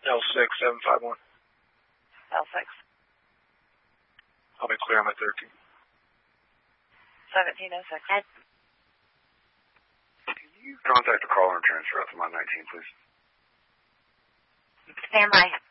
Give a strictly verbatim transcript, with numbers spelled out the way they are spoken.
L six seven five one. L six. I'll be clear on my thirteen. seventeen oh six. Can you contact the caller and transfer out to my nineteen, please? Stand by.